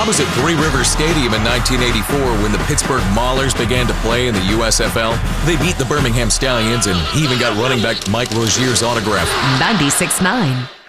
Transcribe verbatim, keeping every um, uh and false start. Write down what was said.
I was at Three Rivers Stadium in nineteen eighty-four when the Pittsburgh Maulers began to play in the U S F L. They beat the Birmingham Stallions, and he even got running back Mike Rozier's autograph. ninety-six point nine